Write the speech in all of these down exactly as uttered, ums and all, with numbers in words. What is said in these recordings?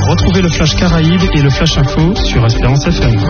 Retrouvez le Flash Caraïbes et le Flash Info sur Espérance F M.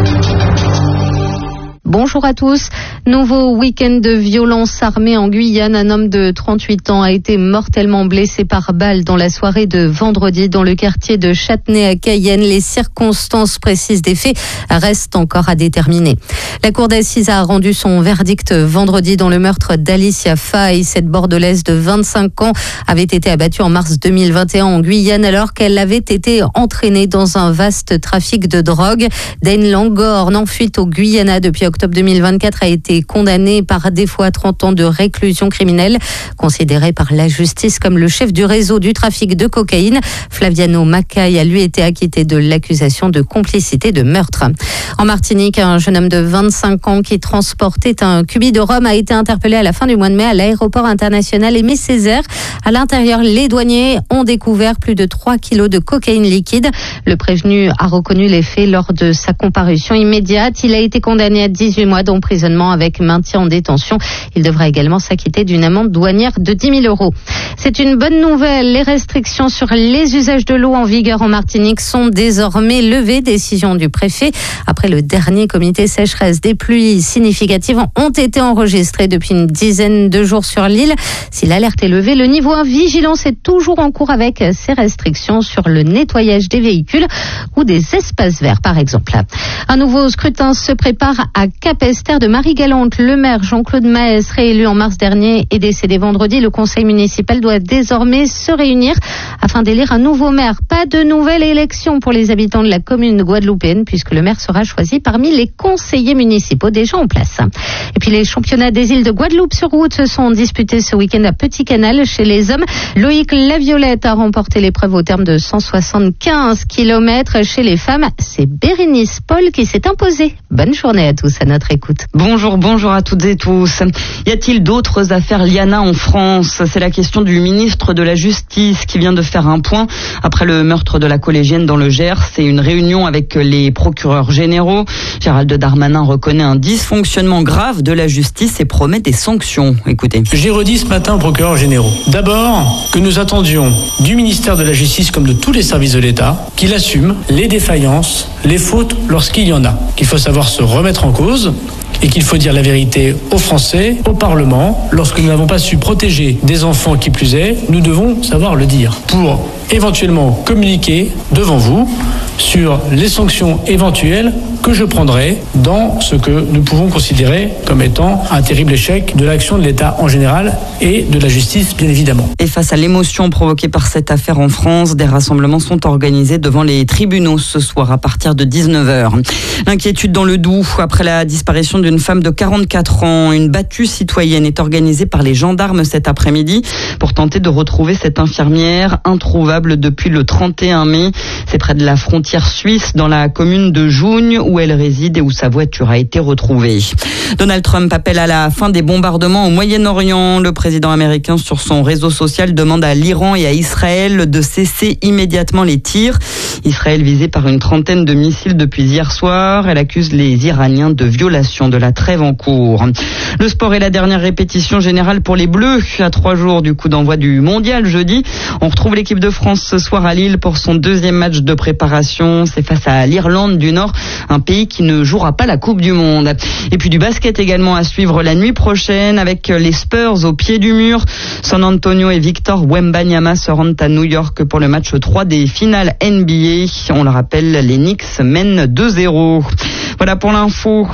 Bonjour à tous. Nouveau week-end de violence armée en Guyane. Un homme de trente-huit ans a été mortellement blessé par balle dans la soirée de vendredi dans le quartier de Châtenay à Cayenne. Les circonstances précises des faits restent encore à déterminer. La cour d'assises a rendu son verdict vendredi dans le meurtre d'Alicia Faye. Cette bordelaise de vingt-cinq ans avait été abattue en mars deux mille vingt et un en Guyane alors qu'elle avait été entraînée dans un vaste trafic de drogue. Dane Langorn, en fuite au Guyana depuis octobre deux mille vingt-quatre, a été condamné par défaut à trente ans de réclusion criminelle. Considéré par la justice comme le chef du réseau du trafic de cocaïne, Flaviano Macaille a lui été acquitté de l'accusation de complicité de meurtre. En Martinique, un jeune homme de vingt-cinq ans qui transportait un cubi de rhum a été interpellé à la fin du mois de mai à l'aéroport international Aimé Césaire. À l'intérieur, les douaniers ont découvert plus de trois kilos de cocaïne liquide. Le prévenu a reconnu les faits lors de sa comparution immédiate. Il a été condamné à dix-huit mois d'emprisonnement avec maintien en détention. Il devra également s'acquitter d'une amende douanière de dix mille euros. C'est une bonne nouvelle. Les restrictions sur les usages de l'eau en vigueur en Martinique sont désormais levées. Décision du préfet. Après le dernier comité sécheresse, des pluies significatives ont été enregistrées depuis une dizaine de jours sur l'île. Si l'alerte est levée, le niveau un vigilance est toujours en cours avec ces restrictions sur le nettoyage des véhicules ou des espaces verts, par exemple. Un nouveau scrutin se prépare à Capesterre de Marie-Galante. Le maire Jean-Claude Maes, réélu en mars dernier, est décédé vendredi. Le conseil municipal doit désormais se réunir afin d'élire un nouveau maire. Pas de nouvelle élection pour les habitants de la commune guadeloupéenne puisque le maire sera choisi parmi les conseillers municipaux déjà en place. Et puis les championnats des îles de Guadeloupe sur route se sont disputés ce week-end à Petit Canal. Chez les hommes, Loïc Laviolette a remporté l'épreuve au terme de cent soixante-quinze kilomètres. Chez les femmes, c'est Bérénice Paul qui s'est imposée. Bonne journée à tous à notre écoute. Bonjour, bonjour à toutes et tous. Y a-t-il d'autres affaires Liana en France? C'est la question du ministre de la Justice qui vient de faire un point après le meurtre de la collégienne dans le Gers. C'est une réunion avec les procureurs généraux. Gérald Darmanin reconnaît un dysfonctionnement grave de la justice et promet des sanctions. Écoutez. J'ai redit ce matin aux procureurs généraux. D'abord, que nous attendions du ministère de la Justice comme de tous les services de l'État qu'il assume les défaillances, les fautes lorsqu'il y en a. Qu'il faut savoir se remettre en cause et qu'il faut dire la vérité aux Français, au Parlement. Lorsque nous n'avons pas su protéger des enfants qui plus est, nous devons savoir le dire pour éventuellement communiquer devant vous sur les sanctions éventuelles que je prendrai dans ce que nous pouvons considérer comme étant un terrible échec de l'action de l'État en général et de la justice bien évidemment. Et face à l'émotion provoquée par cette affaire en France, des rassemblements sont organisés devant les tribunaux ce soir à partir de dix-neuf heures. L'inquiétude dans le Doubs après la disparition d'une femme de quarante-quatre ans. Une battue citoyenne est organisée par les gendarmes cet après-midi pour tenter de retrouver cette infirmière introuvable depuis le trente et un mai. C'est près de la frontière suisse dans la commune de Jougne où elle réside et où sa voiture a été retrouvée. Donald Trump appelle à la fin des bombardements au Moyen-Orient. Le président américain sur son réseau social demande à l'Iran et à Israël de cesser immédiatement les tirs. Israël visé par une trentaine de missiles depuis hier soir. Elle accuse les Iraniens de violation de la trêve en cours. Le sport est la dernière répétition générale pour les Bleus. À trois jours du coup d'envoi du mondial jeudi, on retrouve l'équipe de France ce soir à Lille pour son deuxième match de préparation. C'est face à l'Irlande du Nord, un pays qui ne jouera pas la Coupe du Monde. Et puis du basket également à suivre la nuit prochaine avec les Spurs au pied du mur. San Antonio et Victor Wembanyama se rendent à New York pour le match trois des finales N B A. On le rappelle, les Knicks mènent deux zéro. Voilà pour l'info.